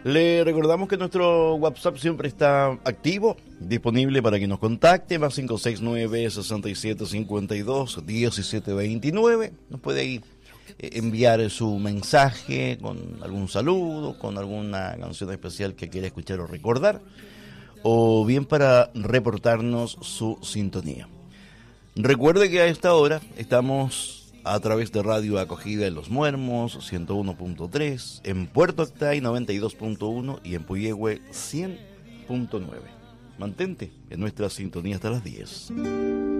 Le recordamos que nuestro WhatsApp siempre está activo, disponible para que nos contacte, más 569-6752-1729. Nos puede ahí enviar su mensaje con algún saludo, con alguna canción especial que quiera escuchar o recordar, o bien para reportarnos su sintonía. Recuerde que a esta hora estamos a través de Radio Acogida en Los Muermos, 101.3, en Puerto Octay, 92.1 y en Puyehue, 100.9. Mantente en nuestra sintonía hasta las 10.